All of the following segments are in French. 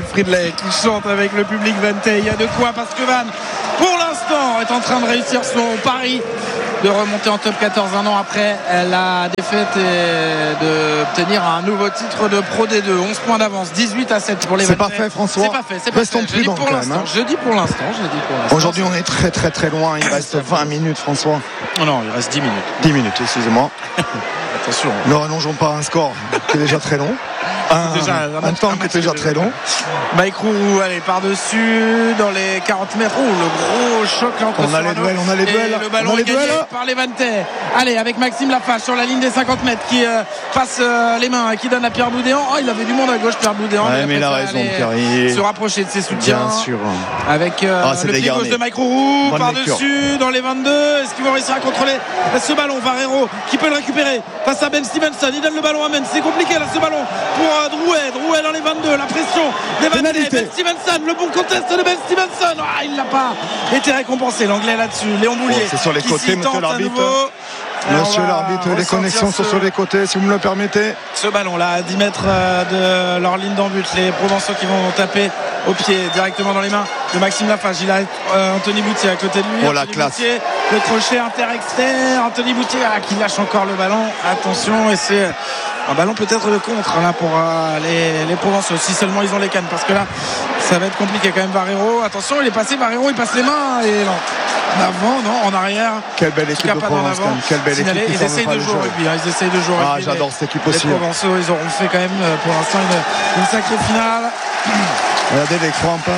Friedley qui chante avec le public vantais. Il y a de quoi parce que Vannes, pour l'instant, est en train de réussir son pari de remonter en top 14 un an après la défaite et d'obtenir un nouveau titre de Pro D2. 11 points d'avance, 18-7 pour les C'est Vantais. pas fait, François. C'est pas fait, c'est pas Restons fait. Je dis prudents, pour quand l'instant. même, hein. Je dis pour l'instant. Aujourd'hui, on est très très très loin. Il reste 20 minutes, François. Non, il reste 10 minutes. 10 minutes, excusez-moi. Attention. Ne rallongeons pas un score qui est déjà très long. Un temps qui est déjà très long. Mike Roux, allez, par-dessus dans les 40 mètres. Oh, le gros choc là entre on a les duels. Et le ballon est gagné par les Vantais. Allez, avec Maxime Lafache sur la ligne des 50 mètres qui passe les mains et qui donne à Pierre Boudéan. Oh, il avait du monde à gauche, Pierre Boudéan. Ouais, mais il a raison, Pierre. Se rapprocher de ses soutiens. Bien sûr. Avec le pied gauche de Mike Roux par-dessus dans les 22. Est-ce qu'ils vont réussir à contrôler ce ballon? Varero qui peut le récupérer face à Ben Stevenson. Il donne le ballon à Ben. C'est compliqué là ce ballon pour Drouet dans les 22. La pression des Vantais. Ben Stevenson, le bon contest de Ben Stevenson. Ah, il l'a pas été récompensé l'anglais là-dessus. Léon Boulier. C'est sur les côtés, monsieur l'arbitre. Monsieur l'arbitre, les connexions sont sur les côtés, si vous me le permettez. Ce ballon-là, à 10 mètres de leur ligne d'en-but, les Provençaux qui vont taper au pied directement dans les mains de Maxime Lafache. Il a Anthony Boutier à côté de lui. Oh, la classe. Boutier, le crochet inter-externe. Anthony Boutier qui lâche encore le ballon. Attention, et c'est un ballon peut-être de contre là pour les Provençaux. Si seulement ils ont les cannes, parce que là, ça va être compliqué quand même. Varero, attention, il est passé. Varero, il passe les mains et non. En avant, non, en arrière. Quelle belle équipe de Provence. Quelle belle équipe. Ils essayent de jouer au rugby. Ils essayent de jouer au rugby. J'adore cette équipe aussi. Les Provençaux, ils auront fait quand même pour l'instant une sacrée finale. Regardez les crampes.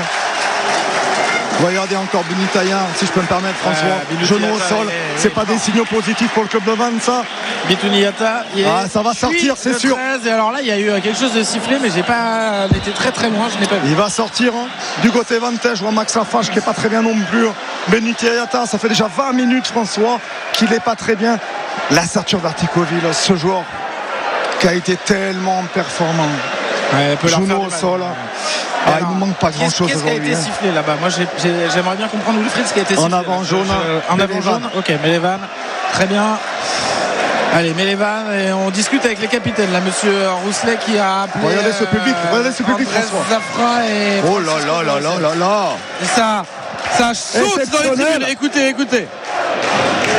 Regardez encore Binitaïa, si je peux me permettre, François. Genou au sol. C'est pas des signaux positifs pour le club de Vannes, ça. Bitouniata. Ça va sortir, c'est sûr. 13, et alors là, il y a eu quelque chose de sifflé, mais j'ai pas été très très loin. Je n'ai pas vu. Il va sortir du côté Vantais. Je vois Max Lafache qui est pas très bien non plus. Benitiayata, ça fait déjà 20 minutes, François, qu'il est pas très bien. La Sarture d'Articoville, ce joueur qui a été tellement performant. Genou au sol. Il ne manque pas grand chose aujourd'hui. Qu'est-ce qui a été sifflé là-bas? Moi j'aimerais bien comprendre Wilfried ce qui a été sifflé. En avant jaune. En avant jaune. Ok, Mélévan. Très bien. Allez, Mélévan, et on discute avec les capitaines là, monsieur Rousselet qui a appelé. Regardez ce public, François. Zafra et oh là là. Et ça saute dans les tribunes. Écoutez.